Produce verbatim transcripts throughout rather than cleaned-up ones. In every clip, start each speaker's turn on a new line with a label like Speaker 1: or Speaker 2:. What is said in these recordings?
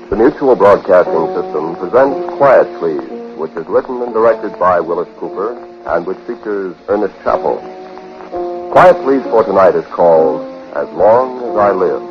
Speaker 1: The Mutual Broadcasting System presents Quiet Please, which is written and directed by Willis Cooper and which features Ernest Chappell. Quiet Please for tonight is called As Long as I Live.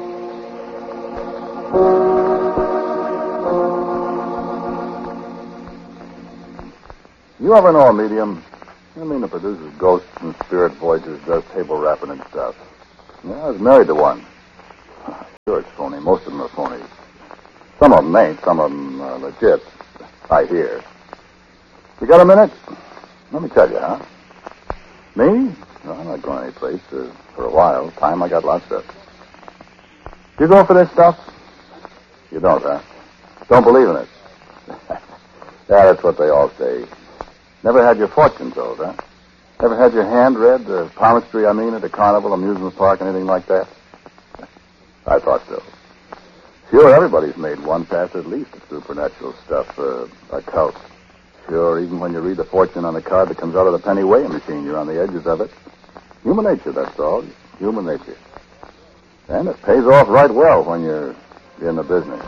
Speaker 2: You ever know a medium? I mean, that produces ghosts and spirit voices, does table rapping and stuff. Yeah, I was married to one. Sure, it's phony. Most of them are phony. Some of them ain't. Some of them are legit. I hear. You got a minute? Let me tell you, huh? Me? No, I'm not going anyplace uh, for a while. Time I got lots of. You go for this stuff? You don't, huh? Don't believe in it? Yeah, that's what they all say. Never had your fortune told, huh? Never had your hand read, the palmistry, I mean, at the carnival, amusement park, anything like that? I thought so. Sure, everybody's made one pass at least at supernatural stuff, uh, a cult. Sure, even when you read the fortune on the card that comes out of the penny weighing machine, you're on the edges of it. Human nature, that's all. Human nature. And it pays off right well when you're in the business.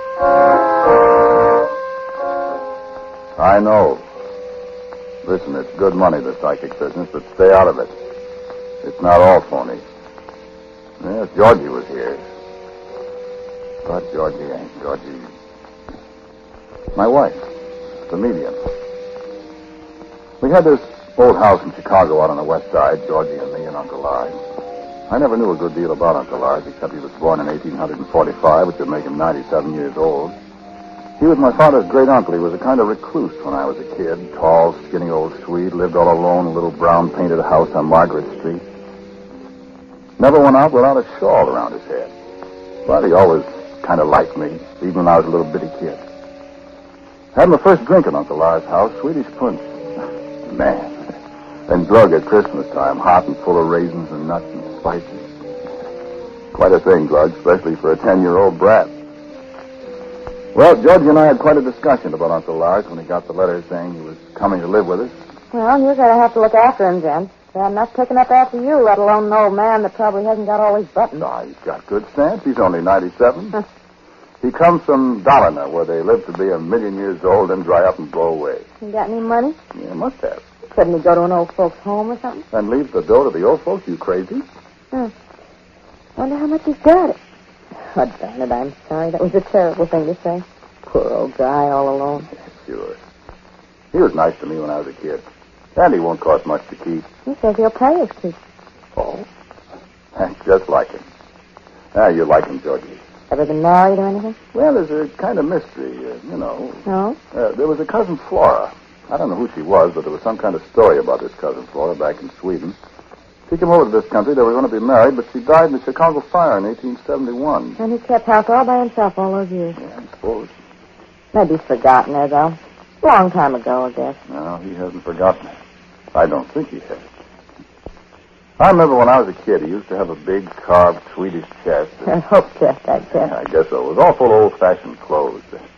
Speaker 2: I know. Listen, it's good money, the psychic business, but stay out of it. It's not all phony. Yes, Georgie was here. But Georgie ain't. Georgie... My wife, the medium. We had this old house in Chicago out on the west side, Georgie and me and Uncle Lars. I never knew a good deal about Uncle Lars, except he was born in eighteen forty-five, which would make him ninety-seven years old. He was my father's great-uncle. He was a kind of recluse when I was a kid. Tall, skinny old Swede, lived all alone in a little brown-painted house on Margaret Street. Never went out without a shawl around his head. But he always kind of liked me, even when I was a little bitty kid. Had my first drink at Uncle Lars' house, Swedish punch. Man. And glug at Christmas time, hot and full of raisins and nuts and spices. Quite a thing, glug, especially for a ten-year-old brat. Well, Georgie and I had quite a discussion about Uncle Lars when he got the letter saying he was coming to live with us.
Speaker 3: Well, you're going to have to look after him, Jen. They're not picking up after you, let alone an old man that probably hasn't got all his buttons.
Speaker 2: No, he's got good sense. He's only ninety-seven. He comes from Dalarna, where they live to be a million years old and dry up and blow away.
Speaker 3: You got any money?
Speaker 2: Yeah, must have.
Speaker 3: Couldn't he go to an old folks' home or something?
Speaker 2: And leave the dough to the old folks, you crazy?
Speaker 3: Hmm. Wonder how much he's got it. Oh, darn it, I'm sorry. That was a terrible thing to say. Poor old guy all alone.
Speaker 2: Sure. He was nice to me when I was a kid. And he won't cost much to keep.
Speaker 3: He says he'll pay us keep.
Speaker 2: Oh? That's just like him. Ah, you like him, Georgie.
Speaker 3: Ever been married or anything?
Speaker 2: Well, there's a kind of mystery, uh, you know.
Speaker 3: No?
Speaker 2: Uh, there was a cousin Flora. I don't know who she was, but there was some kind of story about this cousin Flora back in Sweden. She came over to this country. They were going to be married, but she died in the Chicago fire in eighteen seventy-one.
Speaker 3: And he kept house all by himself all those years.
Speaker 2: Yeah, I suppose.
Speaker 3: Maybe he's forgotten her, though. Long time ago, I guess.
Speaker 2: No, he hasn't forgotten her. I don't think he has. I remember when I was a kid, he used to have a big carved Swedish chest.
Speaker 3: An oak chest, I guess.
Speaker 2: Yeah, I guess so. It was all full of old-fashioned clothes.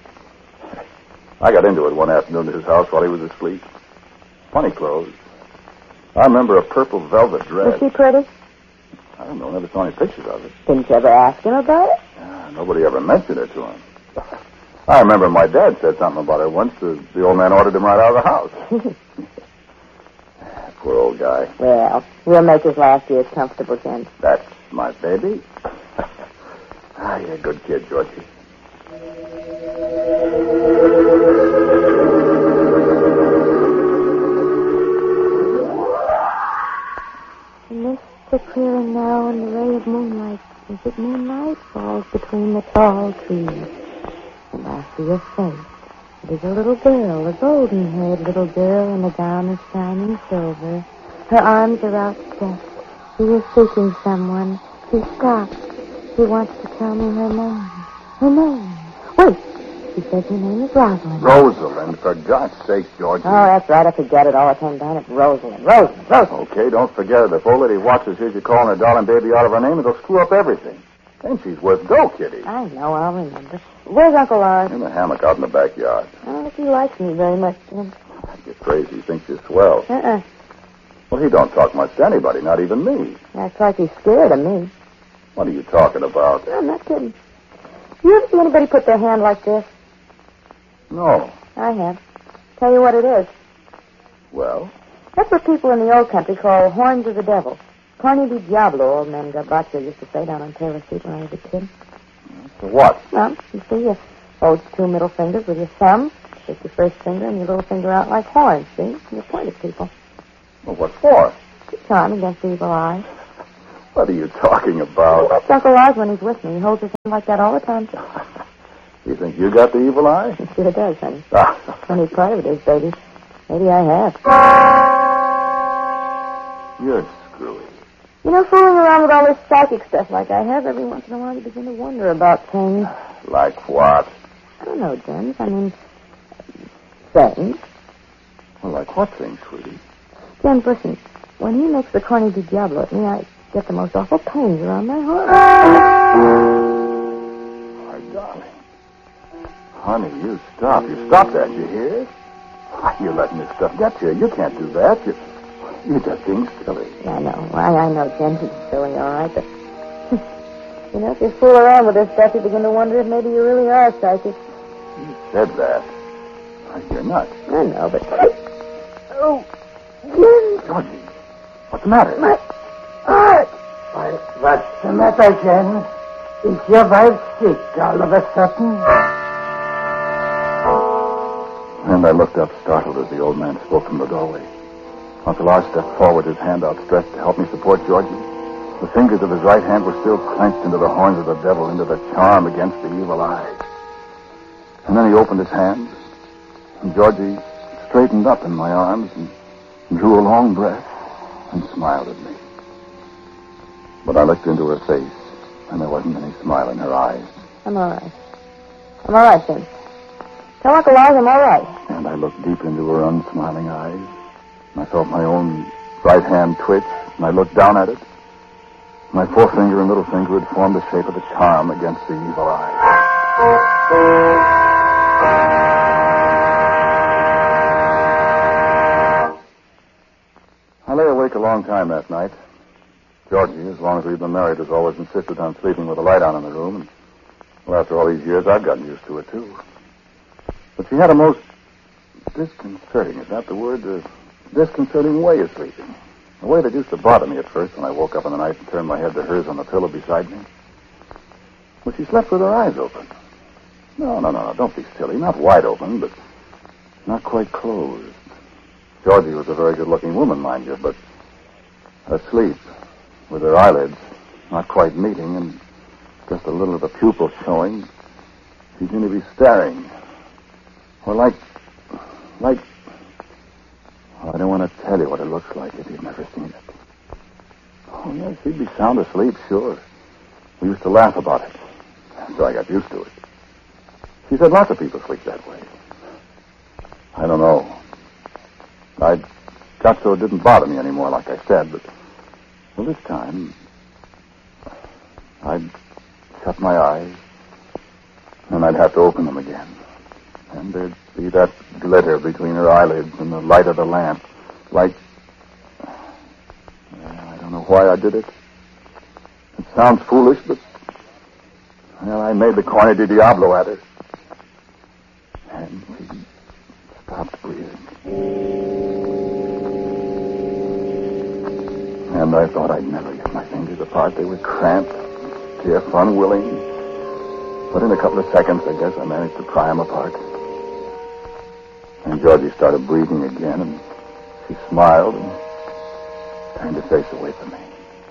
Speaker 2: I got into it one afternoon at his house while he was asleep. Funny clothes. I remember a purple velvet dress.
Speaker 3: Was she pretty?
Speaker 2: I don't know. Never saw any pictures of it.
Speaker 3: Didn't you ever ask him about it?
Speaker 2: Uh, nobody ever mentioned it to him. I remember my dad said something about it once. The, the old man ordered him right out of the house. Poor old guy.
Speaker 3: Well, we'll make his last years comfortable, Jen.
Speaker 2: That's my baby. Ah, you're a good kid, Georgie.
Speaker 3: The mists are clearing now, and the ray of moonlight, is it moonlight, falls between the tall trees. And I see a face. It is a little girl, a golden-haired little girl, and the gown is shining silver. Her arms are outstretched. She is seeking someone. She stops. She wants to tell me her name. Her name. Wait. She says her name is Rosalind.
Speaker 2: Rosalind, for God's sake, Georgie.
Speaker 3: Oh, that's right. I forget it all the time down at Rosalind. Rosalind, Rosalind.
Speaker 2: Okay, don't forget it. If old lady Watson hears you calling her darling baby out of her name, it'll screw up everything. And she's worth go, Kitty.
Speaker 3: I know, I'll remember. Where's Uncle Lars?
Speaker 2: In the hammock out in the backyard.
Speaker 3: I don't think he likes me very much.
Speaker 2: You're crazy. He thinks you're swell.
Speaker 3: Uh-uh.
Speaker 2: Well, he don't talk much to anybody, not even me.
Speaker 3: That's like he's scared of me.
Speaker 2: What are you talking about?
Speaker 3: I'm not kidding. Do you ever see anybody put their hand like this?
Speaker 2: No.
Speaker 3: I have. Tell you what it is.
Speaker 2: Well?
Speaker 3: That's what people in the old country call horns of the devil. Corni di Diablo, old man Garbaccio used to say down on Taylor Street when I was a kid.
Speaker 2: For what?
Speaker 3: Well, you see, you hold two middle fingers with your thumb, stick your first finger and your little finger out like horns, see? And you point at people.
Speaker 2: Well, what for?
Speaker 3: To charm against evil eyes.
Speaker 2: What are you talking about?
Speaker 3: That's Uncle Oz when he's with me. He holds his hand like that all the time.
Speaker 2: You think you got the evil eye?
Speaker 3: He sure does, honey.
Speaker 2: Ah.
Speaker 3: Funny part of it is, baby, maybe I have.
Speaker 2: You're screwy.
Speaker 3: You know, fooling around with all this psychic stuff like I have, every once in a while you begin to wonder about things.
Speaker 2: Like what?
Speaker 3: I don't know, James. I mean, things.
Speaker 2: Well, like what things, sweetie?
Speaker 3: James, listen. When he makes the Corni di Diablo at me, I get the most awful pains around my heart.
Speaker 2: My darling. Honey, you stop. You stop that, you hear? Why, you're letting this stuff get you. You can't do that. You're, you're just being silly.
Speaker 3: Yeah, I know. I, I know, James. It's silly, all right, but... you know, if you fool around with this stuff, you begin to wonder if maybe you really are psychic.
Speaker 2: You said that. You're nuts.
Speaker 3: I know, but... Oh,
Speaker 2: Georgie, what's the matter?
Speaker 3: my heart.
Speaker 4: Why, what's the matter, Jen? Is your wife sick all of a sudden?
Speaker 2: And I looked up, startled, as the old man spoke from the doorway. Uncle Oz stepped forward, his hand outstretched to help me support Georgie. The fingers of his right hand were still clenched into the horns of the devil, into the charm against the evil eye. And then he opened his hands, and Georgie straightened up in my arms and drew a long breath and smiled at me. But I looked into her face, and there wasn't any smile in her eyes.
Speaker 3: I'm all right. I'm all right, James. Tell Uncle Oz I'm all right.
Speaker 2: And I looked deep into her unsmiling eyes, and I felt my own right hand twitch, and I looked down at it. My forefinger and little finger had formed the shape of the charm against the evil eye. I lay awake a long time that night. Georgie, as long as we've been married, has always insisted on sleeping with a light on in the room, and well, after all these years, I've gotten used to it, too. But she had a most disconcerting, is that the word? Uh, disconcerting way of sleeping. A way that used to bother me at first when I woke up in the night and turned my head to hers on the pillow beside me. Well, she slept with her eyes open. No, no, no, no, don't be silly. Not wide open, but not quite closed. Georgie was a very good-looking woman, mind you, but asleep, with her eyelids not quite meeting and just a little of the pupil showing, she seemed to be staring. Or like, like, well, I don't want to tell you what it looks like if you've never seen it. Oh, yeah, she'd be sound asleep, sure. We used to laugh about it, so I got used to it. She said lots of people sleep that way. I don't know. I got so it didn't bother me anymore, like I said, but, well, this time, I'd shut my eyes, and I'd have to open them again. And there'd be that glitter between her eyelids and the light of the lamp, like... I don't know why I did it. It sounds foolish, but... Well, I made the Corni di Diablo at her. And she stopped breathing. And I thought I'd never get my fingers apart. They were cramped, stiff, unwilling. But in a couple of seconds, I guess I managed to pry them apart. And Georgie started breathing again, and she smiled and turned her face away from me.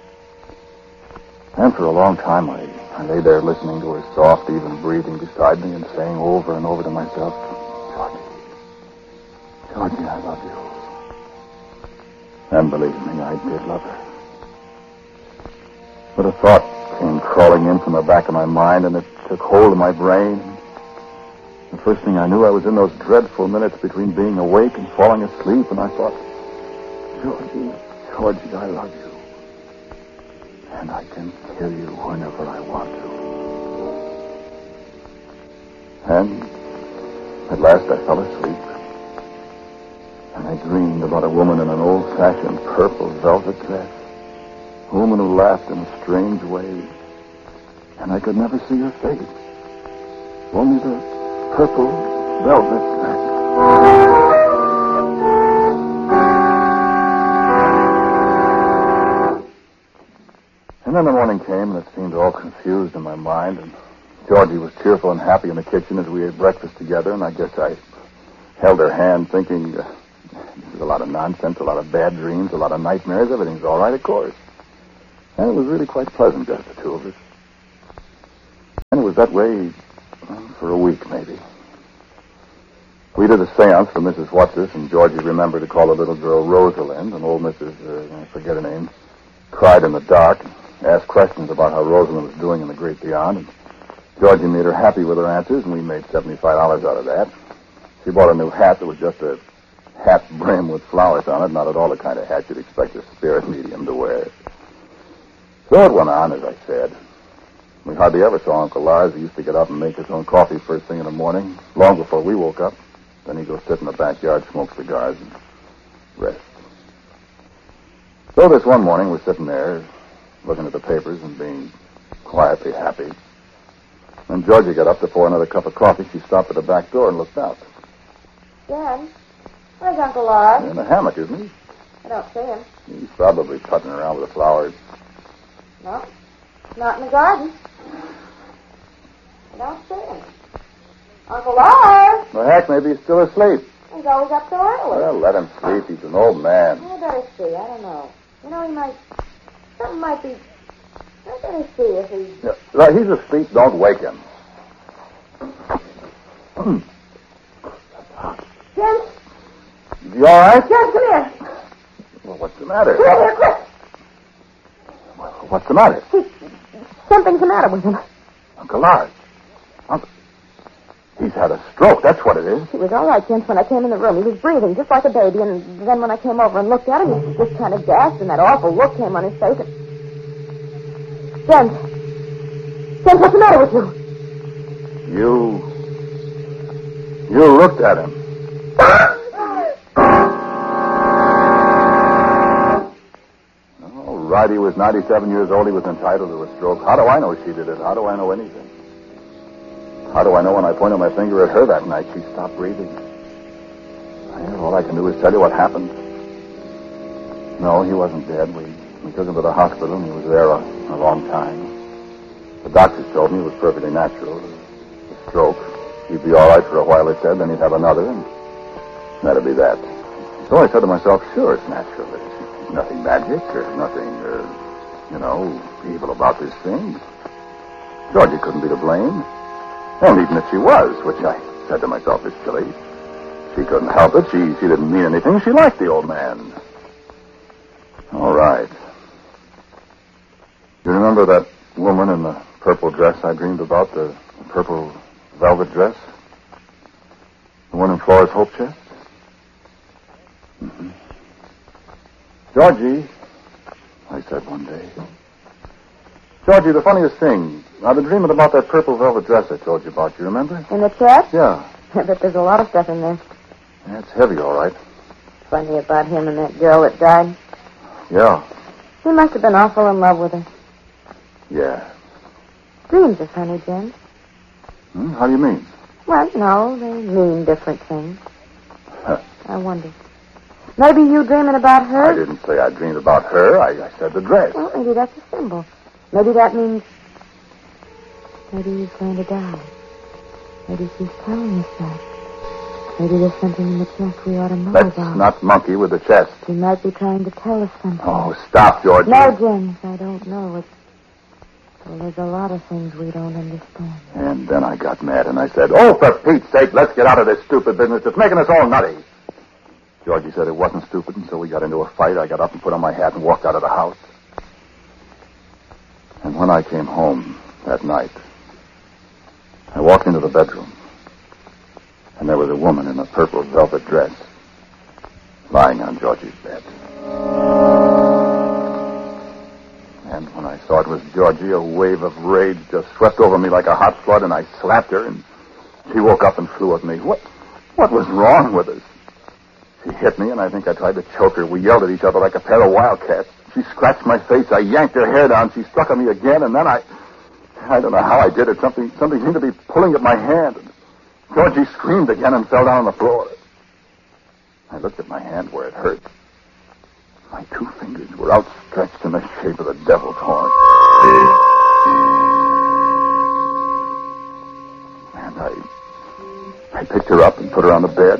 Speaker 2: And for a long time, I, I lay there listening to her soft, even breathing beside me and saying over and over to myself, Georgie, Georgie, I love you. And believe me, I did love her. But a thought came crawling in from the back of my mind, and it took hold of my brain. The first thing I knew, I was in those dreadful minutes between being awake and falling asleep, and I thought, Georgie, Georgie, I love you. And I can kill you whenever I want to. And at last I fell asleep. And I dreamed about a woman in an old-fashioned purple velvet dress. A woman who laughed in a strange way. And I could never see her face. Only the purple velvet sack. And then the morning came, and it seemed all confused in my mind, and Georgie was cheerful and happy in the kitchen as we ate breakfast together, and I guess I held her hand thinking, uh, this is a lot of nonsense, a lot of bad dreams, a lot of nightmares. Everything's all right, of course. And it was really quite pleasant, just the two of us. And it was that way well, for a week, maybe. We did a seance for Missus Watsis, and Georgie remembered to call the little girl Rosalind, and old Missus Uh, I forget her name, cried in the dark, asked questions about how Rosalind was doing in the great beyond, and Georgie made her happy with her answers, and we made seventy-five dollars out of that. She bought a new hat that was just a hat brim with flowers on it, not at all the kind of hat you'd expect a spirit medium to wear. So it went on, as I said. We hardly ever saw Uncle Lars. He used to get up and make his own coffee first thing in the morning, long before we woke up. Then he'd go sit in the backyard, smoke cigars, and rest. So this one morning, we're sitting there, looking at the papers and being quietly happy. When Georgie got up to pour another cup of coffee, she stopped at the back door and looked out.
Speaker 3: Jen, where's Uncle Lars?
Speaker 2: In the hammock, isn't he?
Speaker 3: I don't see him.
Speaker 2: He's probably putting around with the flowers.
Speaker 3: No, not in the garden. I don't see him. Uncle Lars!
Speaker 2: Well, heck, maybe he's still asleep.
Speaker 3: He's always up so early.
Speaker 2: Well, let him sleep. He's an old man.
Speaker 3: I better see. I don't know. You know, he might... Something might be... I better see if he...
Speaker 2: Yeah, right, he's asleep. Don't wake him.
Speaker 3: Jen?
Speaker 2: You all right?
Speaker 3: Jen, come here.
Speaker 2: Well, what's the matter?
Speaker 3: Come here, quick.
Speaker 2: Well, what's the matter?
Speaker 3: He, something's the matter with him.
Speaker 2: Uncle Lars. Uncle... He's had a stroke. That's what it is.
Speaker 3: He was all right, Jen, when I came in the room. He was breathing just like a baby, and then when I came over and looked at him, he was just kind of gasped, and that awful look came on his face. And... Jen. Jen, what's the matter with you?
Speaker 2: You... You looked at him. All right, he was ninety-seven years old. He was entitled to a stroke. How do I know she did it? How do I know anything? How do I know when I pointed my finger at her that night she stopped breathing? Well, all I can do is tell you what happened. No, he wasn't dead. We, we took him to the hospital, and he was there a, a long time. The doctors told me it was perfectly natural. A stroke. He'd be all right for a while, they said, then he'd have another, and that'd be that. So I said to myself, sure, it's natural. There's nothing magic or nothing, uh, you know, evil about this thing. Georgie couldn't be to blame. And even if she was, which I said to myself is silly, she couldn't help it. She, she didn't mean anything. She liked the old man. All right. You remember that woman in the purple dress I dreamed about, the, the purple velvet dress? The one in Flora's Hope chest? Mm-hmm. Georgie, I said one day. Georgie, the funniest thing, I've been dreaming about that purple velvet dress I told you about. You remember?
Speaker 3: In the chest?
Speaker 2: Yeah.
Speaker 3: I bet there's a lot of stuff in there.
Speaker 2: Yeah, it's heavy, all right.
Speaker 3: Funny about him and that girl that died.
Speaker 2: Yeah.
Speaker 3: He must have been awful in love with her.
Speaker 2: Yeah.
Speaker 3: Dreams are funny, Jen.
Speaker 2: Hmm? How do you mean?
Speaker 3: Well, no, they mean different things.
Speaker 2: Huh.
Speaker 3: I wonder. Maybe you dreaming about her?
Speaker 2: I didn't say I dreamed about her. I, I said the dress.
Speaker 3: Well, maybe that's a symbol. Maybe that means... Maybe he's going to die. Maybe she's telling us that. Maybe there's something in the chest we ought to know
Speaker 2: Let's
Speaker 3: about.
Speaker 2: not monkey with the chest.
Speaker 3: He might be trying to tell us something.
Speaker 2: Oh, stop, Georgie.
Speaker 3: No, James, I don't know. It's... Well, there's a lot of things we don't understand.
Speaker 2: And then I got mad and I said, oh, for Pete's sake, let's get out of this stupid business. It's making us all nutty. Georgie said it wasn't stupid, and so we got into a fight. I got up and put on my hat and walked out of the house. And when I came home that night, I walked into the bedroom, and there was a woman in a purple velvet dress lying on Georgie's bed. And when I saw it was Georgie, a wave of rage just swept over me like a hot flood, and I slapped her, and she woke up and flew at me. What, what was wrong with us? She hit me, and I think I tried to choke her. We yelled at each other like a pair of wildcats. She scratched my face. I yanked her hair down. She struck at me again, and then I... I don't know how I did it. Something something seemed to be pulling at my hand. Georgie screamed again and fell down on the floor. I looked at my hand where it hurt. My two fingers were outstretched in the shape of the devil's horn. And I I picked her up and put her on the bed.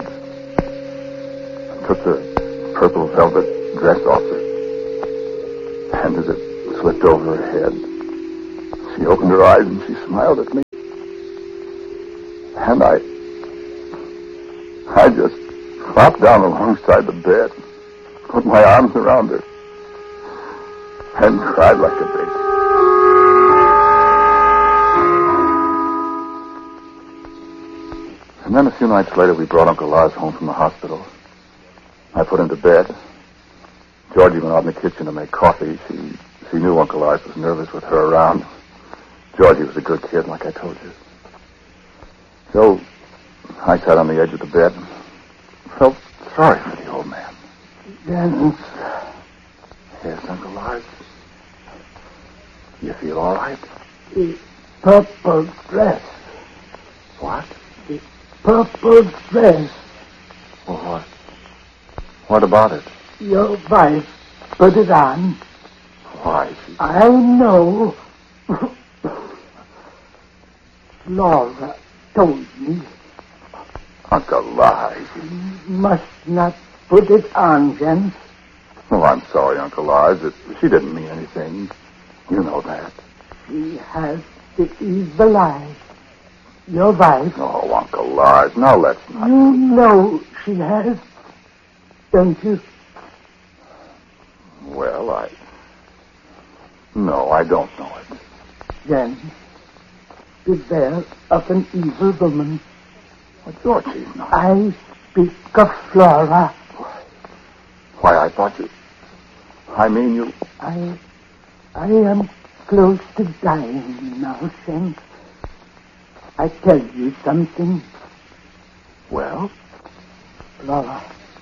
Speaker 2: I took the purple velvet dress off her. And as it slipped over her head, she opened her eyes and she smiled at me. And I... I just flopped down alongside the bed, put my arms around her, and cried like a baby. And then a few nights later, we brought Uncle Lars home from the hospital. I put him to bed. Georgie went out in the kitchen to make coffee. She, she knew Uncle Lars was nervous with her around. Georgie was a good kid, like I told you. So I sat on the edge of the bed and felt sorry for the old man.
Speaker 4: Jens.
Speaker 2: Yes, Uncle Lars. You feel all right?
Speaker 4: The purple dress.
Speaker 2: What?
Speaker 4: The purple dress.
Speaker 2: Well, what? What about it?
Speaker 4: Your wife put it on.
Speaker 2: Why? She...
Speaker 4: I know. Laura told me.
Speaker 2: Uncle Lars.
Speaker 4: You must not put it on, Jens.
Speaker 2: Oh, I'm sorry, Uncle Lars. It, she didn't mean anything. You know that.
Speaker 4: She has the evil eye. Your wife.
Speaker 2: Oh, Uncle Lars, now let's not...
Speaker 4: You know she has, don't you?
Speaker 2: Well, I... No, I don't know it.
Speaker 4: Then, beware of an evil woman.
Speaker 2: Well, Georgie's not...
Speaker 4: I speak of Flora.
Speaker 2: Why, I thought you... I mean, you...
Speaker 4: I... I am close to dying now, Shank. I tell you something.
Speaker 2: Well?
Speaker 4: Flora.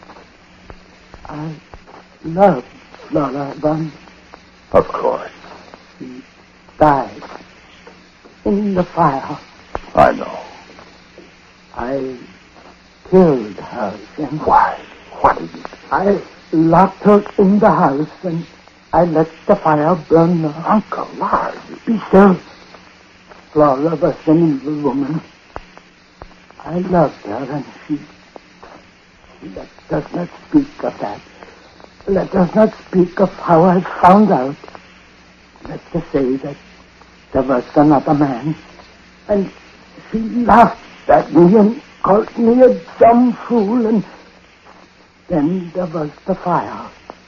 Speaker 4: I love Flora once.
Speaker 2: Of course.
Speaker 4: She died in the fire.
Speaker 2: I know.
Speaker 4: I killed her, Shank.
Speaker 2: Why? What did you...
Speaker 4: I locked her in the house and I let the fire burn her.
Speaker 2: Uncle Lars.
Speaker 4: Be still. Flora was an evil woman. I loved her and she... Let us not speak of that. Let us not speak of how I found out. Let us say that there was another man and she laughed at me and called me a dumb fool, and then there was the fire.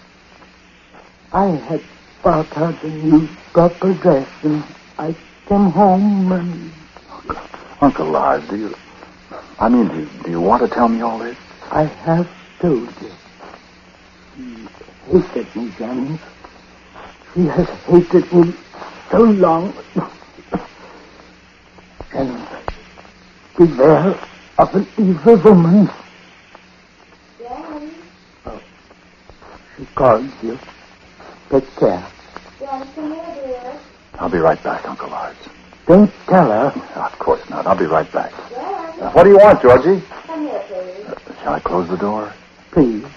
Speaker 4: I had bought her the new purple dress, and I came home and...
Speaker 2: Uncle, Uncle Lars, do you... I mean, do you, do you want to tell me all this?
Speaker 4: I have told you. She hated me, Jens. She has hated me so long. And beware of an evil woman.
Speaker 3: Jen?
Speaker 4: Oh, she calls you. Take care.
Speaker 3: Jen, come here, dear.
Speaker 2: I'll be right back, Uncle Lars.
Speaker 4: Don't tell her.
Speaker 2: Of course not. I'll be right back.
Speaker 3: Jen?
Speaker 2: Uh, what do you want, Georgie?
Speaker 3: Come here, please.
Speaker 2: Uh, shall I close the door?
Speaker 4: Please.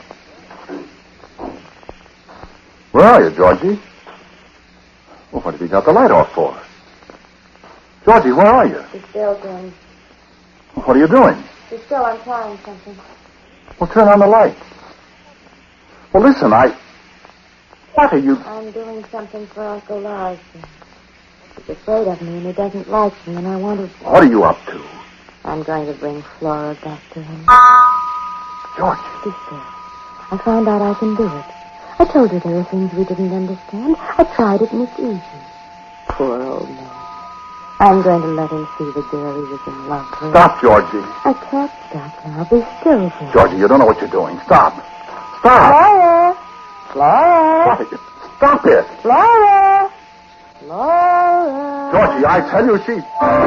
Speaker 2: Where are you, Georgie? Well, what have you got the light off for? Georgie, where are you?
Speaker 3: Be still, Jen.
Speaker 2: What are you doing?
Speaker 3: Be still, I'm trying something.
Speaker 2: Well, turn on the light. Well, listen, I... What are you...
Speaker 3: I'm doing something for Uncle Lars. He's afraid of me and he doesn't like me, and I want to...
Speaker 2: What are you up to?
Speaker 3: I'm going to bring Flora back to him.
Speaker 2: Georgie.
Speaker 3: Be still. I found out I can do it. I told you there were things we didn't understand. I tried it and it's easy. Poor old man. I'm going to let him see the girl he was in love with.
Speaker 2: Stop, Georgie.
Speaker 3: I can't stop now. Be still, Jen.
Speaker 2: Georgie, you don't know what you're doing. Stop. Stop.
Speaker 3: Flora! Flora!
Speaker 2: What? Stop it.
Speaker 3: Flora! Flora!
Speaker 2: Georgie, I tell you, she...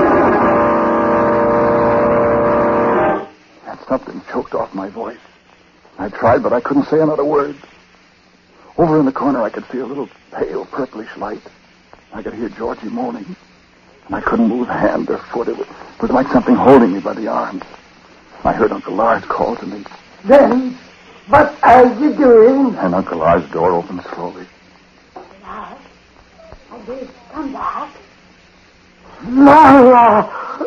Speaker 2: And something choked off my voice. I tried, but I couldn't say another word. Over in the corner, I could see a little pale purplish light. I could hear Georgie moaning. and I couldn't move hand or foot. It was, it was like something holding me by the arms. I heard Uncle Lars call to me.
Speaker 4: Then, what are you doing?
Speaker 2: And Uncle Lars' door opened slowly.
Speaker 3: Lars, I did. Come back.
Speaker 4: Laura!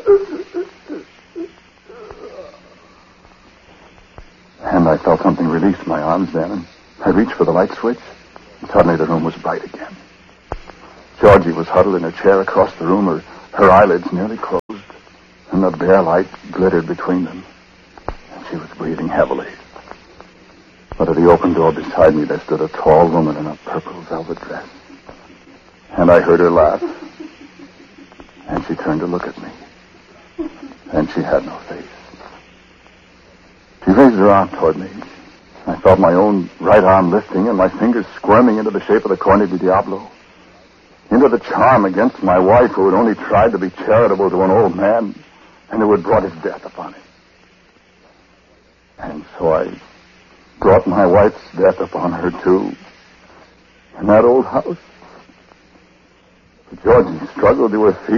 Speaker 2: And I felt something release my arms then, and I reached for the light switch, and suddenly the room was bright again. Georgie was huddled in a chair across the room, her, her eyelids nearly closed, and the bare light glittered between them, and she was breathing heavily. But at the open door beside me there stood a tall woman in a purple velvet dress, and I heard her laugh, and she turned to look at me, and she had no face. She raised her arm toward me. I felt my own right arm lifting and my fingers squirming into the shape of the Corne di Diablo, into the charm against my wife who had only tried to be charitable to an old man and who had brought his death upon him. And so I brought my wife's death upon her, too, in that old house. Georgie struggled to her feet.